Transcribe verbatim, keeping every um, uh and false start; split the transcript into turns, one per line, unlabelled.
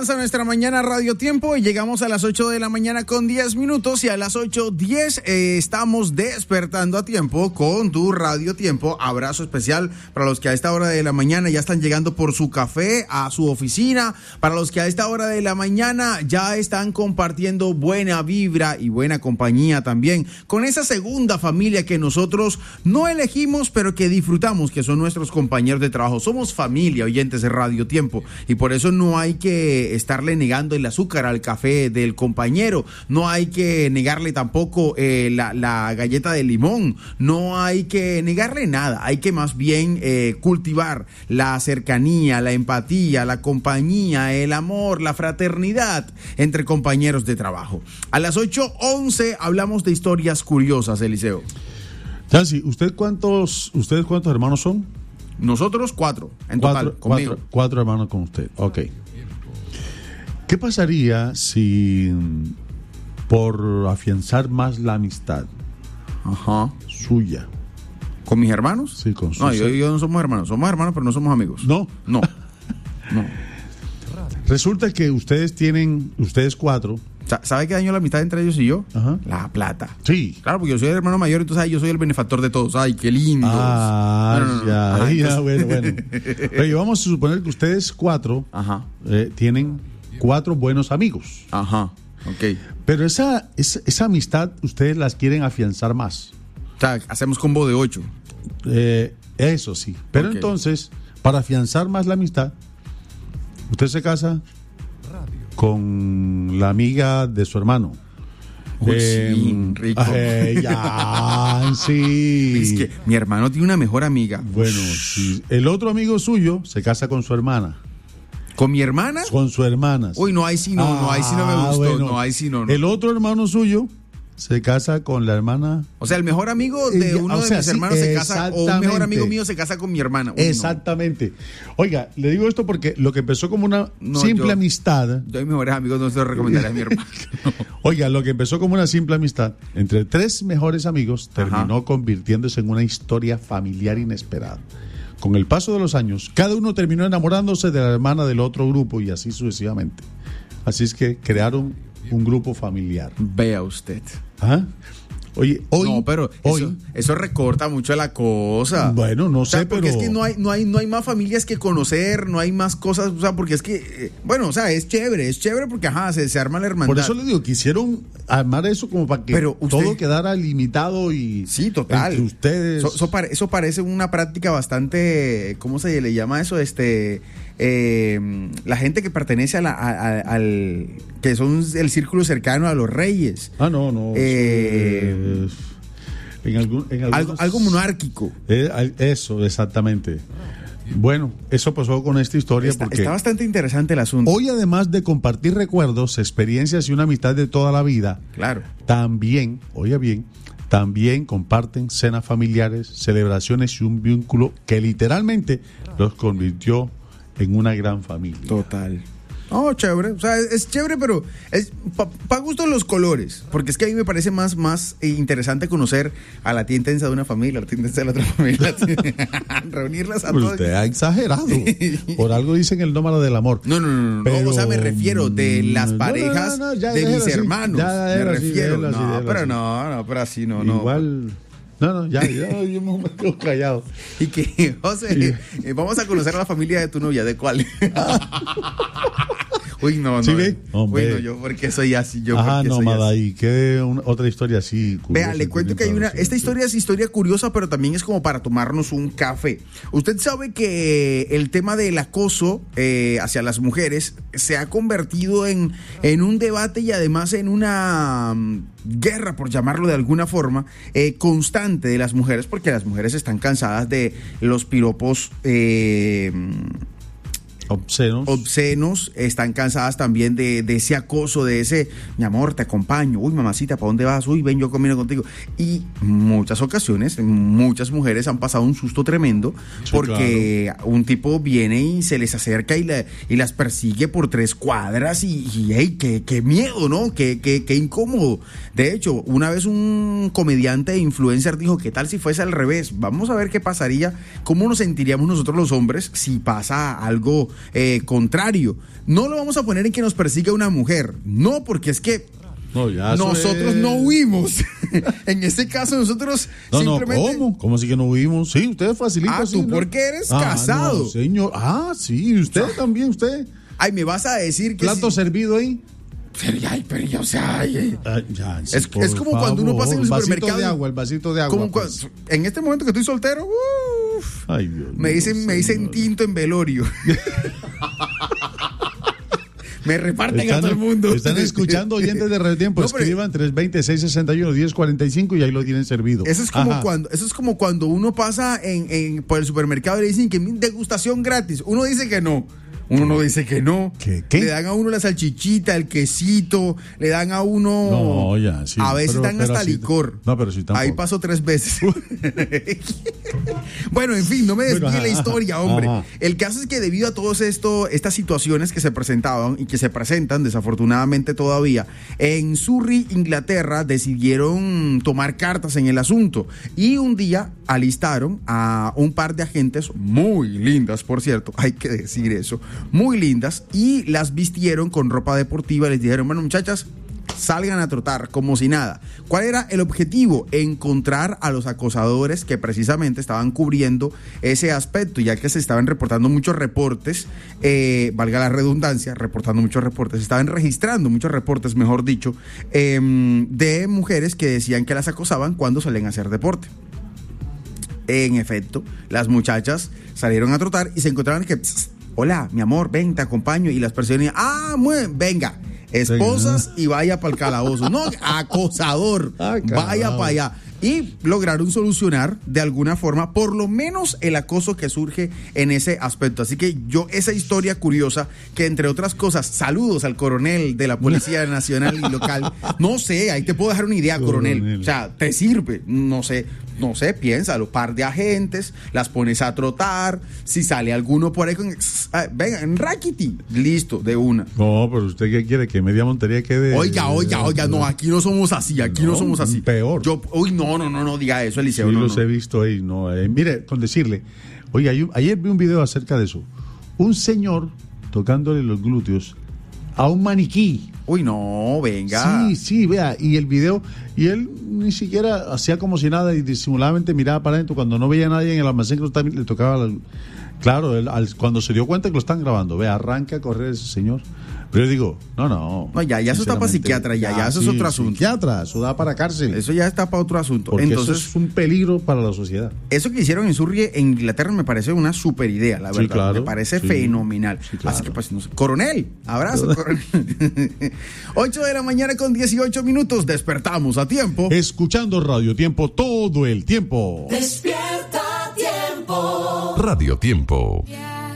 Bienvenidos a nuestra mañana Radio Tiempo y llegamos a las ocho de la mañana con diez minutos y a las ocho diez eh, estamos despertando a tiempo con tu Radio Tiempo. Abrazo especial para los que a esta hora de la mañana ya están llegando por su café a su oficina, para los que a esta hora de la mañana ya están compartiendo buena vibra y buena compañía también con esa segunda familia que nosotros no elegimos pero que disfrutamos, que son nuestros compañeros de trabajo. Somos familia, oyentes de Radio Tiempo, y por eso no hay que estarle negando el azúcar al café del compañero, no hay que negarle tampoco eh, la, la galleta de limón, no hay que negarle nada, hay que más bien eh, cultivar la cercanía, la empatía, la compañía, el amor, la fraternidad entre compañeros de trabajo. A las ocho once hablamos de historias curiosas, Eliseo.
Yancy, ¿usted cuántos, ¿ustedes cuántos hermanos son?
Nosotros cuatro, en
cuatro,
total, conmigo.
Cuatro, cuatro hermanos con usted, ok. ¿Qué pasaría si por afianzar más la amistad
Ajá.
suya?
¿Con mis hermanos?
Sí, con sus.
No, yo, yo no somos hermanos, somos hermanos pero no somos amigos.
¿No?
No, no.
Resulta que ustedes tienen, ustedes cuatro.
¿Sabe qué dañó la amistad entre ellos y yo?
Ajá.
La plata.
Sí.
Claro, porque yo soy el hermano mayor, entonces ay, yo soy el benefactor de todos. Ay, qué lindo.
Ah,
no, no, no,
ya,
Ajá,
ya,
entonces...
bueno, bueno. Pero vamos a suponer que ustedes cuatro
Ajá.
Eh, tienen cuatro buenos amigos.
Ajá, ok.
Pero esa, esa, esa amistad ustedes las quieren afianzar más.
O sea, hacemos combo de ocho.
Eh, eso sí. Pero
okay.
Entonces, para afianzar más la amistad, usted se casa con la amiga de su hermano.
Uy,
eh,
sí, rico.
Eh, ya, sí.
Es que mi hermano tiene una mejor amiga.
Bueno, sí. El otro amigo suyo se casa con su hermana.
¿Con mi hermana?
Con su hermana.
Uy, no, ahí sí no,
ah,
no, ahí sí no me gustó.
Bueno.
No, ahí sí no, no.
El otro hermano suyo se casa con la hermana.
O sea, el mejor amigo de uno
o
de
sea,
mis
sí,
hermanos se casa, o un mejor amigo mío se casa con mi hermana. Uy,
exactamente. No. Oiga, le digo esto porque lo que empezó como una no, simple
yo,
amistad.
Yo a mis mejores amigos no se los recomendaría a mi hermano. No.
Oiga, lo que empezó como una simple amistad entre tres mejores amigos terminó Ajá. convirtiéndose en una historia familiar inesperada. Con el paso de los años, cada uno terminó enamorándose de la hermana del otro grupo y así sucesivamente. Así es que crearon un grupo familiar.
Vea usted.
¿Ah? Oye, hoy.
No, pero
hoy,
eso, eso recorta mucho la cosa.
Bueno, no
o sea,
sé,
porque
pero.
es que no hay, no hay, no hay más familias que conocer, no hay más cosas, o sea, porque es que, eh, bueno, o sea, es chévere, es chévere porque, ajá, se, se arma la hermandad.
Por eso le digo, quisieron armar eso como para que
pero usted,
todo quedara limitado y.
Sí, total.
Entre ustedes.
Eso, eso, pare, eso parece una práctica bastante, ¿cómo se le llama eso? Este. Eh, la gente que pertenece a la, a, a, al que son el círculo cercano a los reyes.
Ah, no, no.
Eh,
es, en algún, en algunos,
algo, algo monárquico.
Eh, eso, exactamente. Bueno, eso pasó con esta historia.
Está,
porque
está bastante interesante el asunto.
Hoy, además de compartir recuerdos, experiencias y una amistad de toda la vida,
claro,
también, oiga bien, también comparten cenas familiares, celebraciones y un vínculo que literalmente los convirtió en una gran familia.
Total. Oh, chévere. O sea, es, es chévere, pero es para pa gusto los colores. Porque es que a mí me parece más, más interesante conocer a la tía intensa de una familia, a la tía intensa de la otra familia. Reunirlas a
pues
todos.
Usted ha exagerado. Por algo dicen el nómada del amor.
No, no, no. no, pero, no o sea, me refiero de las parejas no, no, no, no, de mis así, hermanos. Ya, me refiero. Así, no, pero así. no, no, pero así no, no.
Igual. No, no, ya, ya, yo me quedo callado.
Y que, José, sí. vamos a conocer a la familia de tu novia, ¿de cuál? Uy, no, no.
¿Sí ve?
Uy, no, yo porque soy así, yo
Ajá,
porque
no,
soy
Mada,
así.
y qué una, otra historia así.
Vea, le cuento que hay una, esta historia es historia curiosa, pero también es como para tomarnos un café. Usted sabe que el tema del acoso eh, hacia las mujeres se ha convertido en, en un debate y además en una um, guerra, por llamarlo de alguna forma, eh, constante de las mujeres, porque las mujeres están cansadas de los piropos eh,
obscenos.
obscenos, están cansadas también de, de ese acoso, de ese, mi amor, te acompaño, uy, mamacita, ¿para dónde vas? Uy, ven, yo camino contigo. Y muchas ocasiones, muchas mujeres han pasado un susto tremendo, sí, porque claro. un tipo viene y se les acerca y, la, y las persigue por tres cuadras y, y hey, qué, qué miedo, ¿no? Qué, qué, qué incómodo. De hecho, una vez un comediante e influencer dijo, ¿qué tal si fuese al revés? Vamos a ver qué pasaría, cómo nos sentiríamos nosotros los hombres si pasa algo eh, contrario. No lo vamos a poner en que nos persiga una mujer, no, porque es que
no, ya
nosotros
es...
no huimos. En este caso nosotros
no,
simplemente...
No, ¿cómo? ¿Cómo así que no huimos? Sí, usted facilita.
Ah,
así,
tú
¿no?
porque eres
ah,
casado.
No, señor. Ah, sí, usted ah. también, usted.
Ay, me vas a decir que...
¿Plato
si...
servido ahí?
Pero ya, pero ya, o sea... Ay,
ay, ya, sí,
es, es como favor, cuando uno pasa en el supermercado...
El vasito de agua, el vasito de agua.
Pues. Cuando, en este momento que estoy soltero, uff,
ay, Dios
me dicen,
Dios,
me dicen tinto en velorio. Me reparten
están,
a todo el mundo.
Están escuchando oyentes de Radio Tiempo. No, escriban tres veinte, seiscientos sesenta y uno, diez cuarenta y cinco y ahí lo tienen servido.
Eso es como cuando, eso es como cuando uno pasa en, en, por el supermercado y le dicen que degustación gratis. Uno dice que no. Uno no dice que no.
¿Qué, qué?
Le dan a uno la salchichita, el quesito, le dan a uno...
No, ya, sí.
A veces
pero,
dan
pero
hasta
así,
licor.
No, pero sí tampoco.
Ahí pasó tres veces. Bueno, en fin, no me desvíe bueno, la historia, hombre. Ajá. El caso es que debido a todas estas situaciones que se presentaban y que se presentan, desafortunadamente todavía, en Surrey, Inglaterra, decidieron tomar cartas en el asunto. Y un día alistaron a un par de agentes muy lindas, por cierto, hay que decir eso, muy lindas, y las vistieron con ropa deportiva. Les dijeron, bueno, muchachas, salgan a trotar como si nada. ¿Cuál era el objetivo? Encontrar a los acosadores que precisamente estaban cubriendo ese aspecto, ya que se estaban reportando muchos reportes, eh, valga la redundancia, reportando muchos reportes, se estaban registrando muchos reportes, mejor dicho, eh, de mujeres que decían que las acosaban cuando salían a hacer deporte. En efecto, las muchachas salieron a trotar y se encontraban que, pss, hola, mi amor, ven, te acompaño, y las personas, ah, muy bien, venga, esposas y vaya para el calabozo. No, acosador, ah, vaya para allá. Y lograron solucionar de alguna forma por lo menos el acoso que surge en ese aspecto. Así que yo, esa historia curiosa, que entre otras cosas, saludos al coronel de la Policía Nacional y Local. No sé, ahí te puedo dejar una idea, coronel. coronel. O sea, te sirve, no sé, no sé, piénsalo, par de agentes, las pones a trotar, si sale alguno por ahí con, venga, en Rakiti, listo, de una.
No, pero usted qué quiere, que media montería quede.
Oiga, oiga, oiga, no, aquí no somos así, aquí no, no somos así.
Peor.
Yo, uy, no, no, no, no diga eso, Eliseo.
Sí,
no,
los
no.
he visto ahí, no. Eh, mire, con decirle, oye, ayer, ayer vi un video acerca de eso. Un señor tocándole los glúteos a un maniquí.
Uy, no, venga.
Sí, sí, vea, y el video, y él ni siquiera hacía como si nada y disimuladamente miraba para adentro. Cuando no veía a nadie en el almacén, que le tocaba. La... Claro, él, al, cuando se dio cuenta que lo están grabando, vea, arranca a correr ese señor. Pero yo digo, no, no.
No, ya, ya eso está para psiquiatra, ya, ya, ya eso sí, es otro asunto.
Psiquiatra, eso da para cárcel.
Eso ya está para otro asunto.
Porque
entonces,
eso es un peligro para la sociedad.
Eso que hicieron en Surrey, en Inglaterra, me parece una super idea, la verdad.
Sí, claro,
me parece
sí,
fenomenal.
Sí, claro.
Así que, pues, no sé. Coronel, abrazo, coronel. ocho de la mañana con dieciocho minutos, despertamos a tiempo.
Escuchando Radio Tiempo todo el tiempo.
Despierta a tiempo.
Radio Tiempo.
Yeah.